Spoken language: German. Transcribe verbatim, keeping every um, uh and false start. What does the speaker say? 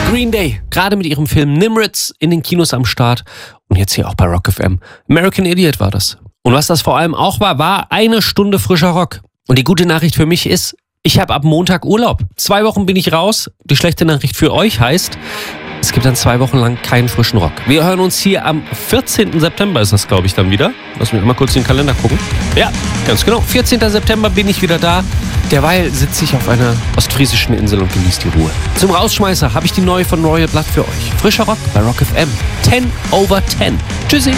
Green Day, gerade mit ihrem Film Nimrits in den Kinos am Start und jetzt hier auch bei Rock F M. American Idiot war das. Und was das vor allem auch war, war eine Stunde frischer Rock. Und die gute Nachricht für mich ist, ich habe ab Montag Urlaub. Zwei Wochen bin ich raus. Die schlechte Nachricht für euch heißt, es gibt dann zwei Wochen lang keinen frischen Rock. Wir hören uns hier am vierzehnten September ist das, glaube ich, dann wieder. Lass mich mal kurz in den Kalender gucken. Ja, ganz genau. vierzehnten September bin ich wieder da. Derweil sitze ich auf einer ostfriesischen Insel und genieße die Ruhe. Zum Rausschmeißer habe ich die neue von Royal Blood für euch. Frischer Rock bei Rock F M. ten over ten. Tschüssi.